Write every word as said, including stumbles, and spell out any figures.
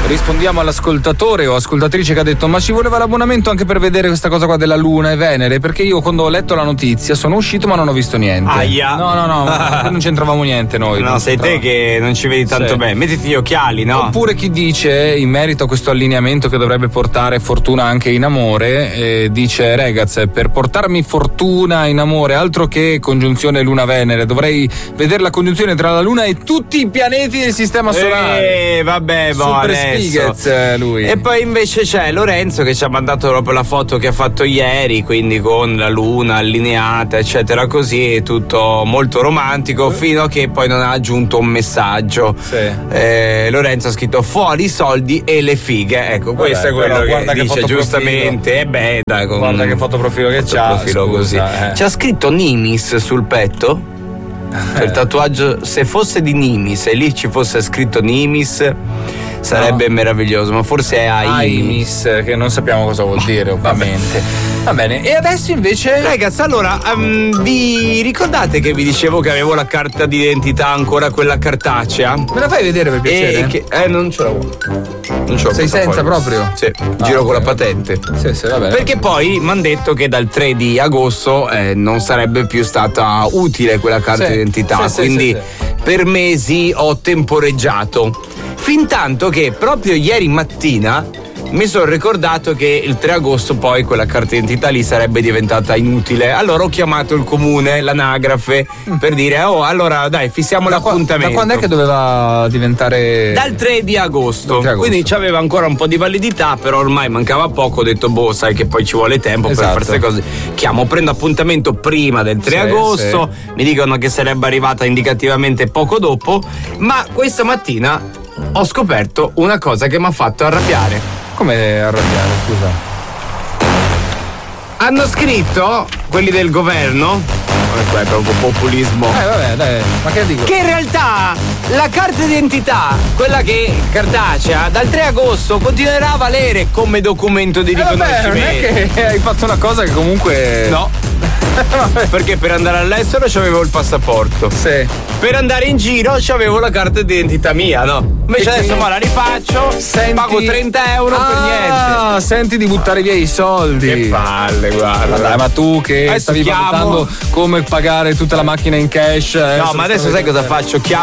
Rispondiamo all'ascoltatore o ascoltatrice che ha detto: ma ci voleva l'abbonamento anche per vedere questa cosa qua della Luna e Venere, perché io quando ho letto la notizia sono uscito ma non ho visto niente. Aia. No, no, no, non c'entravamo niente noi. No, sei te che non ci vedi tanto sì. bene. Mettiti gli occhiali, no? Oppure chi dice, in merito a questo allineamento che dovrebbe portare fortuna anche in amore, eh, dice: ragazzi, per portarmi fortuna in amore, altro che congiunzione Luna-Venere, dovrei vedere la congiunzione tra la Luna e tutti i pianeti del sistema solare. Eh, vabbè, boh, Super adesso. Fighez, lui. E poi invece c'è Lorenzo che ci ha mandato proprio la foto che ha fatto ieri, quindi con la luna allineata eccetera, così, tutto molto romantico, fino a che poi non ha aggiunto un messaggio. Sì. eh, Lorenzo ha scritto: fuori i soldi e le fighe. Ecco, Vabbè, questo è quello però che guarda che dice giustamente. E beh, dai, con guarda che fotoprofilo che c'ha, profilo scusa, così. eh. C'ha scritto Nimis sul petto. Cioè, il tatuaggio, se fosse di Nimis e lì ci fosse scritto Nimis, sarebbe no. meraviglioso, ma forse è Aimis, Aimis, che non sappiamo cosa vuol dire, ovviamente. Va bene, e adesso invece. Ragazzi, allora, um, vi ricordate che vi dicevo che avevo la carta d'identità, ancora quella cartacea? Me la fai vedere per piacere? E che, eh, non ce l'ho. Non ce l'ho. Sei senza proprio? Sì, ah, giro okay. con la patente. Sì, sì, va bene. Perché poi mi hanno detto che dal tre di agosto eh, non sarebbe più stata utile quella carta sì, d'identità, sì, quindi sì, sì, sì. per mesi ho temporeggiato. Fintanto che proprio ieri mattina mi sono ricordato che il tre agosto poi quella carta d'identità lì sarebbe diventata inutile. Allora ho chiamato il comune, l'anagrafe, per dire: oh, allora dai, fissiamo da l'appuntamento. Qua, da quando è che doveva diventare? Dal tre di agosto. tre agosto. Quindi c'aveva ancora un po' di validità, però ormai mancava poco. Ho detto: boh, sai che poi ci vuole tempo esatto. per fare queste cose. Chiamo, prendo appuntamento prima del tre sì, agosto. Sì. Mi dicono che sarebbe arrivata indicativamente poco dopo. Ma questa mattina ho scoperto una cosa che mi ha fatto arrabbiare. Come arrabbiare, scusa? Hanno scritto quelli del governo, ecco, è proprio populismo, eh vabbè dai, ma che dico? che in realtà la carta d'identità, quella che cartacea, dal tre agosto continuerà a valere come documento di eh riconoscimento. Vabbè, non è che hai fatto una cosa che comunque no. Perché per andare all'estero c'avevo il passaporto. Sì. Per andare in giro c'avevo la carta d'identità mia, no? Invece adesso quindi... ma la rifaccio, senti... pago trenta euro ah, per niente. Senti di buttare via i soldi. Che palle, guarda. Dai, ma tu che adesso stavi chiamo... valutando come pagare tutta la macchina in cash. No, ma adesso sai cosa faccio? Chiamo